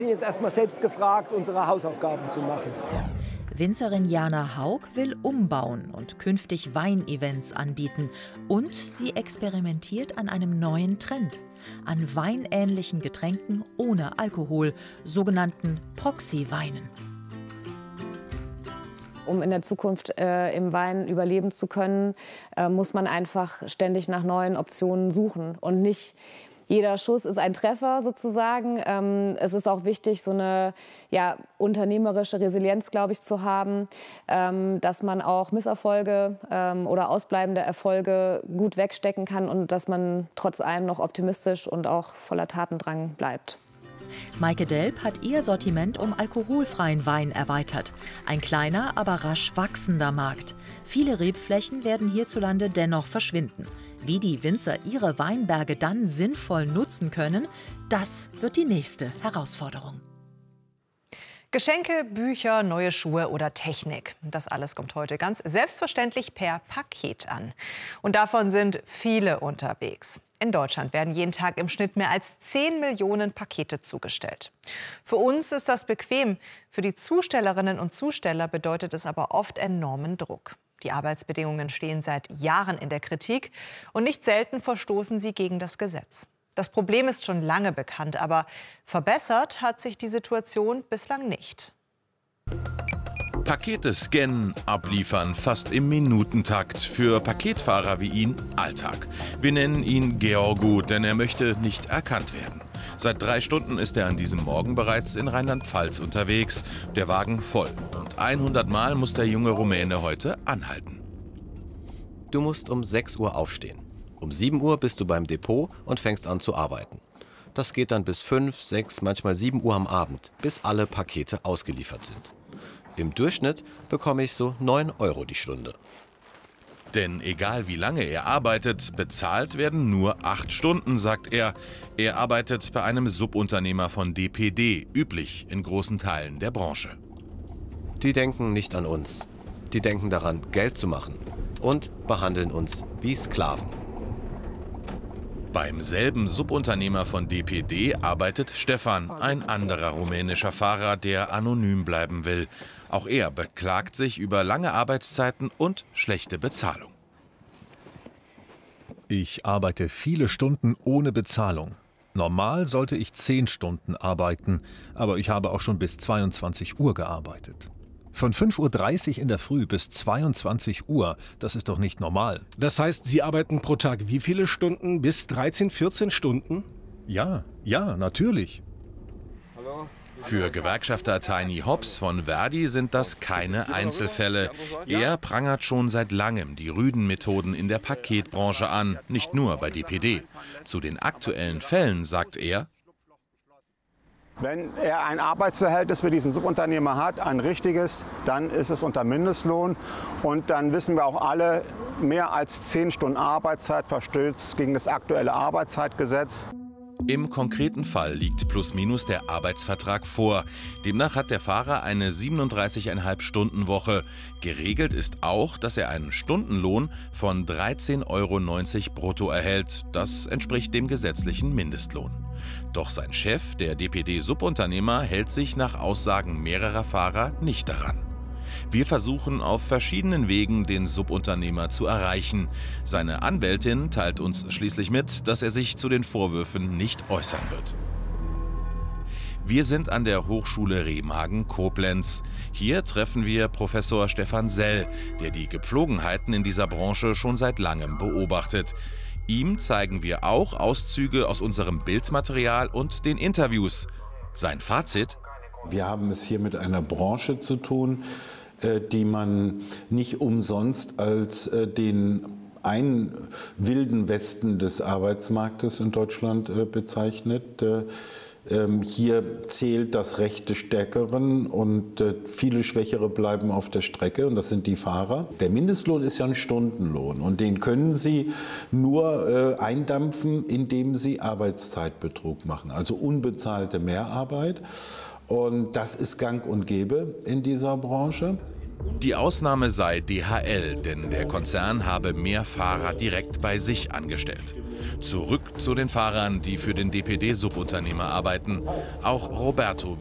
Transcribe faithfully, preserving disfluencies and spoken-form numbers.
Sie ist erstmal selbst gefragt, unsere Hausaufgaben zu machen. Winzerin Jana Haug will umbauen und künftig Weinevents anbieten. Und sie experimentiert an einem neuen Trend. An weinähnlichen Getränken ohne Alkohol, sogenannten Proxy-Weinen. Um in der Zukunft äh, im Wein überleben zu können, äh, muss man einfach ständig nach neuen Optionen suchen. Und nicht jeder Schuss ist ein Treffer sozusagen. Ähm, es ist auch wichtig, so eine ja, unternehmerische Resilienz, glaube ich, zu haben, ähm, dass man auch Misserfolge ähm, oder ausbleibende Erfolge gut wegstecken kann und dass man trotz allem noch optimistisch und auch voller Tatendrang bleibt. Maike Delp hat ihr Sortiment um alkoholfreien Wein erweitert. Ein kleiner, aber rasch wachsender Markt. Viele Rebflächen werden hierzulande dennoch verschwinden. Wie die Winzer ihre Weinberge dann sinnvoll nutzen können, das wird die nächste Herausforderung. Geschenke, Bücher, neue Schuhe oder Technik. Das alles kommt heute ganz selbstverständlich per Paket an. Und davon sind viele unterwegs. In Deutschland werden jeden Tag im Schnitt mehr als zehn Millionen Pakete zugestellt. Für uns ist das bequem. Für die Zustellerinnen und Zusteller bedeutet es aber oft enormen Druck. Die Arbeitsbedingungen stehen seit Jahren in der Kritik und nicht selten verstoßen sie gegen das Gesetz. Das Problem ist schon lange bekannt, aber verbessert hat sich die Situation bislang nicht. Pakete scannen, abliefern, fast im Minutentakt. Für Paketfahrer wie ihn Alltag. Wir nennen ihn Georgu, denn er möchte nicht erkannt werden. Seit drei Stunden ist er an diesem Morgen bereits in Rheinland-Pfalz unterwegs. Der Wagen voll. Und hundert Mal muss der junge Rumäne heute anhalten. Du musst um sechs Uhr aufstehen. Um sieben Uhr bist du beim Depot und fängst an zu arbeiten. Das geht dann bis fünf, sechs, manchmal sieben Uhr am Abend, bis alle Pakete ausgeliefert sind. Im Durchschnitt bekomme ich so neun Euro die Stunde. Denn egal wie lange er arbeitet, bezahlt werden nur acht Stunden, sagt er. Er arbeitet bei einem Subunternehmer von D P D, üblich in großen Teilen der Branche. Die denken nicht an uns. Die denken daran, Geld zu machen und behandeln uns wie Sklaven. Beim selben Subunternehmer von D P D arbeitet Stefan, ein anderer rumänischer Fahrer, der anonym bleiben will. Auch er beklagt sich über lange Arbeitszeiten und schlechte Bezahlung. Ich arbeite viele Stunden ohne Bezahlung. Normal sollte ich zehn Stunden arbeiten, aber ich habe auch schon bis zweiundzwanzig Uhr gearbeitet. Von fünf Uhr dreißig in der Früh bis zweiundzwanzig Uhr, das ist doch nicht normal. Das heißt, Sie arbeiten pro Tag wie viele Stunden? Bis dreizehn, vierzehn Stunden? Ja, ja, natürlich. Für Gewerkschafter Tiny Hobbs von Verdi sind das keine Einzelfälle. Er prangert schon seit langem die rüden Methoden in der Paketbranche an, nicht nur bei D P D. Zu den aktuellen Fällen sagt er: Wenn er ein Arbeitsverhältnis mit diesem Subunternehmer hat, ein richtiges, dann ist es unter Mindestlohn. Und dann wissen wir auch alle, mehr als zehn Stunden Arbeitszeit verstößt gegen das aktuelle Arbeitszeitgesetz. Im konkreten Fall liegt plus minus der Arbeitsvertrag vor. Demnach hat der Fahrer eine siebenunddreißig Komma fünf Stunden Woche. Geregelt ist auch, dass er einen Stundenlohn von dreizehn Euro neunzig brutto erhält. Das entspricht dem gesetzlichen Mindestlohn. Doch sein Chef, der D P D-Subunternehmer, hält sich nach Aussagen mehrerer Fahrer nicht daran. Wir versuchen auf verschiedenen Wegen, den Subunternehmer zu erreichen. Seine Anwältin teilt uns schließlich mit, dass er sich zu den Vorwürfen nicht äußern wird. Wir sind an der Hochschule Remagen-Koblenz. Hier treffen wir Professor Stefan Sell, der die Gepflogenheiten in dieser Branche schon seit langem beobachtet. Ihm zeigen wir auch Auszüge aus unserem Bildmaterial und den Interviews. Sein Fazit: Wir haben es hier mit einer Branche zu tun, die man nicht umsonst als den einen wilden Westen des Arbeitsmarktes in Deutschland bezeichnet. Hier zählt das Recht des Stärkeren und viele Schwächere bleiben auf der Strecke, und das sind die Fahrer. Der Mindestlohn ist ja ein Stundenlohn, und den können Sie nur eindampfen, indem Sie Arbeitszeitbetrug machen, also unbezahlte Mehrarbeit. Und das ist gang und gäbe in dieser Branche. Die Ausnahme sei D H L, denn der Konzern habe mehr Fahrer direkt bei sich angestellt. Zurück zu den Fahrern, die für den D P D-Subunternehmer arbeiten. Auch Roberto